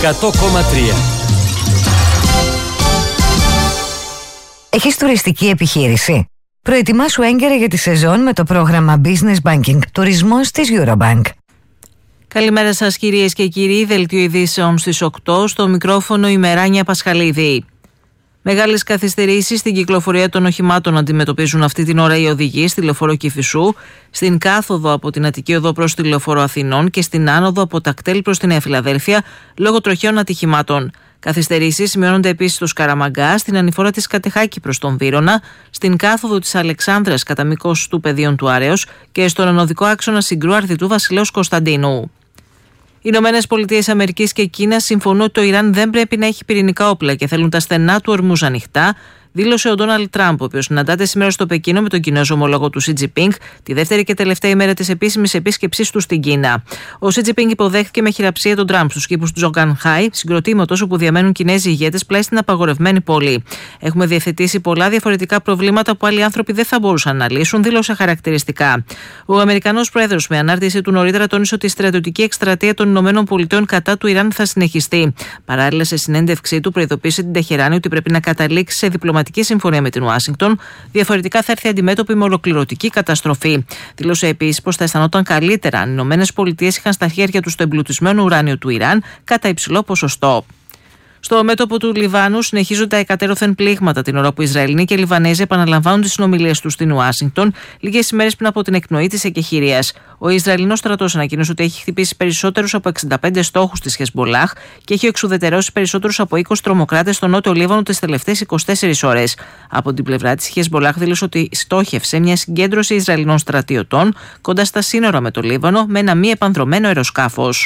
100,3. Έχεις τουριστική επιχείρηση? Προετοιμάσου έγκαιρα για τη σεζόν με το πρόγραμμα Business Banking Τουρισμός της Eurobank. Καλημέρα σας κυρίες και κύριοι, δελτίο ειδήσεων στις 8, στο μικρόφωνο η Μεράνια Πασχαλίδη. Μεγάλες καθυστερήσεις στην κυκλοφορία των οχημάτων αντιμετωπίζουν αυτή την ώρα οι οδηγοί στη λεωφόρο Κηφισού, στην κάθοδο από την Αττική Οδό προς τη λεωφόρο Αθηνών και στην άνοδο από τα κτέλ προς τη Νέα Φιλαδέλφια λόγω τροχαίων ατυχημάτων. Καθυστερήσεις σημειώνονται επίσης στο Σκαραμαγκά, στην ανηφόρα της Κατεχάκη προς τον Βύρωνα, στην κάθοδο της Αλεξάνδρας κατά μήκος του Πεδίων του Άρεως και στον ανωδικό άξονα Συγκρού Αρθιτού Βασιλέως Κωνσταντίνου. Οι Ηνωμένες Πολιτείες Αμερικής και Κίνα συμφωνούν ότι το Ιράν δεν πρέπει να έχει πυρηνικά όπλα και θέλουν τα στενά του Ορμούζ ανοιχτά, δήλωσε ο Ντόναλντ Τραμπ, ο οποίος συναντάται σήμερα στο Πεκίνο με τον Κινέζο ομολόγο του Σι Τζινπίνγκ, τη δεύτερη και τελευταία ημέρα της επίσημης επίσκεψής του στην Κίνα. Ο Σι Τζινπίνγκ υποδέχθηκε με χειραψία τον Τραμπ στους κήπους του Τζογκανχάι, συγκροτήματος όπου διαμένουν Κινέζοι ηγέτες πλάι στην απαγορευμένη πόλη. Έχουμε διευθετήσει πολλά διαφορετικά προβλήματα που άλλοι άνθρωποι δεν θα μπορούσαν να λύσουν, δήλωσε χαρακτηριστικά. Ο Αμερικανός Πρόεδρος, με ανάρτηση του νωρίτερα, τόνισε ότι η στρατιωτική εκστρατεία των ΗΠΑ κατά του Ιράν θα συνεχιστεί. Παράλληλα, σε συνέντευξή του, προειδοποίησε την Τεχεράνη ότι πρέπει να καταλήξει σε διπλωματική συμφωνία με την Ουάσιγκτον, διαφορετικά θα έρθει αντιμέτωπη με ολοκληρωτική καταστροφή. Δήλωσε επίσης πως θα αισθανόταν καλύτερα αν οι Ηνωμένες Πολιτείες είχαν στα χέρια τους το εμπλουτισμένο ουράνιο του Ιράν κατά υψηλό ποσοστό. Στο μέτωπο του Λιβάνου συνεχίζονται εκατέρωθεν πλήγματα την ώρα που οι Ισραηλοί και οι Λιβανέζοι επαναλαμβάνουν τις συνομιλίες τους στην Ουάσιγκτον, λίγες ημέρες πριν από την εκπνοή της εκεχηρίας. Ο Ισραηλινός στρατός ανακοίνωσε ότι έχει χτυπήσει περισσότερους από 65 στόχους της Χεσμολάχ και έχει εξουδετερώσει περισσότερους από 20 τρομοκράτες στο νότιο Λίβανο τις τελευταίες 24 ώρες. Από την πλευρά της, η Χεσμολάχ δήλωσε ότι στόχευσε μια συγκέντρωση Ισραηλινών στρατιωτών κοντά στα σύνορα με το Λίβανο με ένα μη επανδρωμένο αεροσκάφος.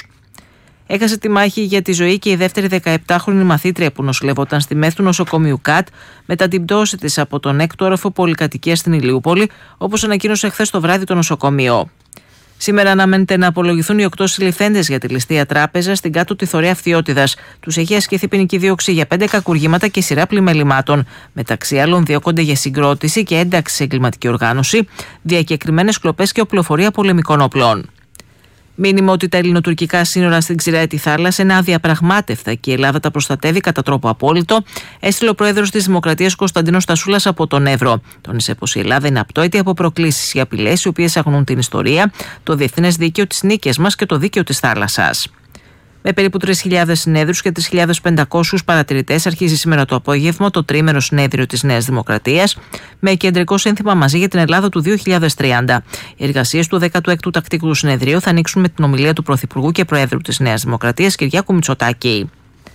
Έχασε τη μάχη για τη ζωή και η δεύτερη 17χρονη μαθήτρια που νοσηλευόταν στη ΜΕΘ του νοσοκομείου ΚΑΤ μετά την πτώση της από τον έκτο όροφο πολυκατοικίας στην Ηλιούπολη, όπως ανακοίνωσε χθες το βράδυ το νοσοκομείο. Σήμερα αναμένεται να απολογηθούν οι 8 συλληφθέντες για τη ληστεία τράπεζα στην κάτω τη Θωρέα Φθιώτιδας. Τους έχει ασκηθεί ποινική δίωξη για 5 κακουργήματα και σειρά πλημελημάτων. Μεταξύ άλλων, διώκονται για συγκρότηση και ένταξη σε εγκληματική οργάνωση, διακεκριμένες κλοπές και οπλοφορία πολεμικών όπλων. Μήνυμα ότι τα ελληνοτουρκικά σύνορα στην Ξηραίτη θάλασσα είναι αδιαπραγμάτευτα και η Ελλάδα τα προστατεύει κατά τρόπο απόλυτο, έστειλε ο πρόεδρος της Δημοκρατίας Κωνσταντίνος Στασούλας από τον Εύρο. Τόνισε πως η Ελλάδα είναι απτόητη από προκλήσεις ή απειλές οι οποίες αγνοούν την ιστορία, το διεθνές δίκαιο της νίκης μας και το δίκαιο της θάλασσας. Με περίπου 3.000 συνέδρους και 3.500 παρατηρητές αρχίζει σήμερα το απόγευμα το τρίμερο συνέδριο της Νέας Δημοκρατίας με κεντρικό σύνθημα «Μαζί για την Ελλάδα του 2030». Οι εργασίες του 16ου τακτικού συνεδρίου θα ανοίξουν με την ομιλία του Πρωθυπουργού και Προέδρου της Νέας Δημοκρατίας Κυριάκου Μητσοτάκη.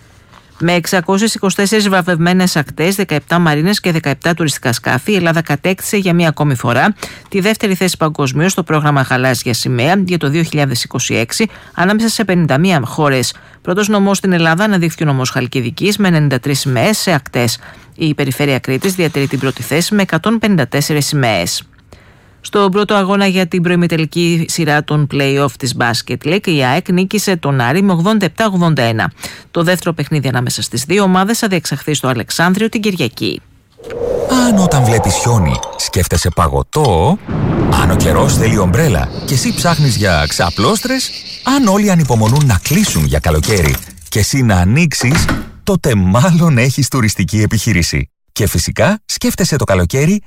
Με 624 βραβευμένες ακτές, 17 μαρίνες και 17 τουριστικά σκάφη, η Ελλάδα κατέκτησε για μία ακόμη φορά τη δεύτερη θέση παγκοσμίως στο πρόγραμμα Γαλάζια Σημαία για το 2026 ανάμεσα σε 51 χώρες. Πρώτος νομός στην Ελλάδα αναδείχθηκε ο νομός Χαλκιδικής με 93 σημαίες σε ακτές. Η περιφέρεια Κρήτης διατηρεί την πρώτη θέση με 154 σημαίες. Στον πρώτο αγώνα για την προημιτελική σειρά των play-off της Basket League, η ΑΕΚ νίκησε τον Άρη με 87-81. Το δεύτερο παιχνίδι ανάμεσα στις δύο ομάδες θα διεξαχθεί στο Αλεξάνδριο την Κυριακή. Αν όταν βλέπεις χιόνι σκέφτεσαι παγωτό, αν ο καιρός θέλει ομπρέλα και εσύ ψάχνεις για ξαπλώστρες, αν όλοι ανυπομονούν να κλείσουν για καλοκαίρι και εσύ να ανοίξεις, τότε μάλλον έχεις τουριστική επιχείρηση. Και φυσικά σκέφτεσαι το καλοκαίρι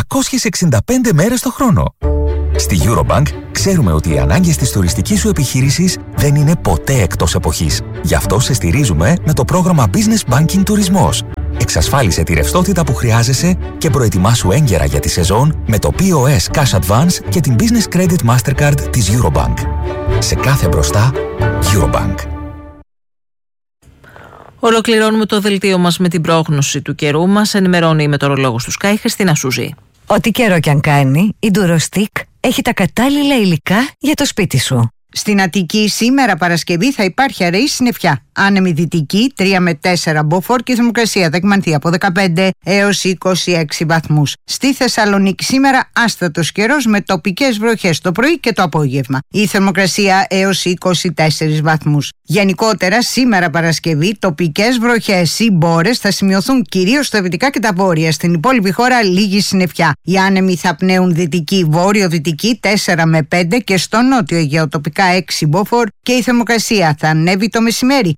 365 μέρες το χρόνο. Στη Eurobank ξέρουμε ότι οι ανάγκες της τουριστικής σου επιχείρησης δεν είναι ποτέ εκτός εποχής. Γι' αυτό σε στηρίζουμε με το πρόγραμμα Business Banking Τουρισμός. Εξασφάλισε τη ρευστότητα που χρειάζεσαι και προετοιμάσου έγκαιρα για τη σεζόν με το POS Cash Advance και την Business Credit Mastercard της Eurobank. Σε κάθε μπροστά, Eurobank. Ολοκληρώνουμε το δελτίο μας με την πρόγνωση του καιρού μας. Ενημερώνει η μετεωρολόγος του Sky, Χριστίνα Σούζη. Ό,τι καιρό κι αν κάνει, η Durostick έχει τα κατάλληλα υλικά για το σπίτι σου. Στην Αττική σήμερα Παρασκευή θα υπάρχει αραιή συννεφιά. Άνεμη δυτική 3 με 4 μποφόρ και η θερμοκρασία θα εκμανθεί από 15 έως 26 βαθμούς. Στη Θεσσαλονίκη σήμερα άστατος καιρός με τοπικές βροχές το πρωί και το απόγευμα. Η θερμοκρασία έως 24 βαθμούς. Γενικότερα σήμερα Παρασκευή τοπικές βροχές ή μπόρες θα σημειωθούν κυρίως στα δυτικά και τα βόρεια. Στην υπόλοιπη χώρα λίγη συννεφιά. Οι άνεμοι θα πνέουν δυτική βόρειο-δυτική 4 με 5 και στο νότιο Αιγαίο τοπικά 6 μποφόρ και η θερμοκρασία θα ανέβει το μεσημέρι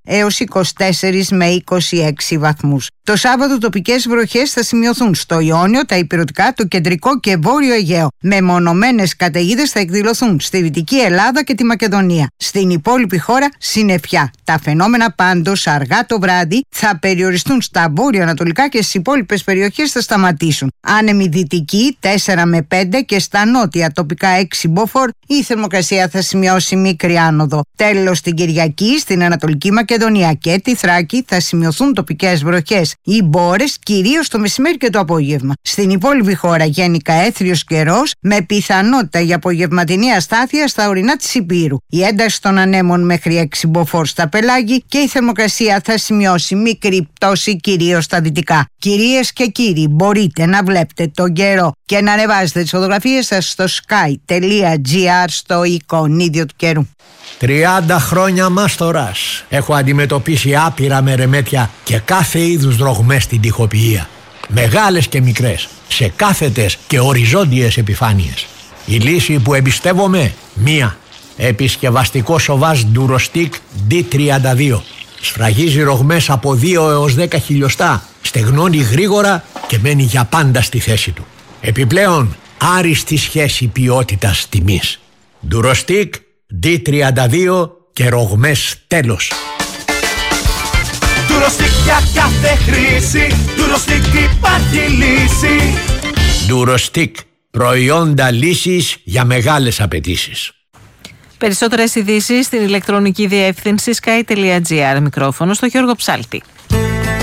έως 24 με 26 βαθμούς. Το Σάββατο τοπικές βροχές θα σημειωθούν στο Ιόνιο, τα ηπειρωτικά, το κεντρικό και βόρειο Αιγαίο. Μεμονωμένες καταιγίδες θα εκδηλωθούν στη Δυτική Ελλάδα και τη Μακεδονία. Στην υπόλοιπη χώρα συννεφιά. Τα φαινόμενα πάντως αργά το βράδυ θα περιοριστούν στα βόρειο-ανατολικά και στις υπόλοιπες περιοχές θα σταματήσουν. Άνεμη δυτική 4 με 5 και στα νότια τοπικά 6 μποφόρ η θερμοκρασία θα σημειώσει μικρή άνοδο. Τέλος, την Κυριακή στην Ανατολική Μακεδονία και τη Θράκη θα σημειωθούν τοπικές βροχές ή μπόρες, κυρίως το μεσημέρι και το απόγευμα. Στην υπόλοιπη χώρα γενικά έθριος καιρός με πιθανότητα για απογευματινή αστάθεια στα ορεινά της Υπήρου. Η ένταση των ανέμων μέχρι 6 μποφόρ στα πελάγη και η θερμοκρασία θα σημειώσει μικρή πτώση κυρίως στα δυτικά. Κυρίες και κύριοι, μπορείτε να βλέπετε τον καιρό και να ανεβάζετε τις φωτογραφίες σας στο sky.gr στο εικονίδιο του καιρού. 30 χρόνια μάστορας. Έχω αντιμετωπίσει άπειρα μερεμέτια και κάθε είδους ρογμές στην τοιχοποιία. Μεγάλες και μικρές, σε κάθετες και οριζόντιες επιφάνειες. Η λύση που εμπιστεύομαι, μία. Επισκευαστικό σοβάζ Durostic D32. Σφραγίζει ρογμές από 2 έως 10 χιλιοστά, στεγνώνει γρήγορα και μένει για πάντα στη θέση του. Επιπλέον, άριστη σχέση ποιότητας τιμής. Durostic D32 και ρογμές τέλος. Durostic για κάθε χρήση, Durostic υπάρχει λύση. Durostic, προϊόντα λύσης για μεγάλες απαιτήσεις. Περισσότερες ειδήσεις στην ηλεκτρονική διεύθυνση sky.gr. Μικρόφωνο στο Γιώργο Ψάλτη.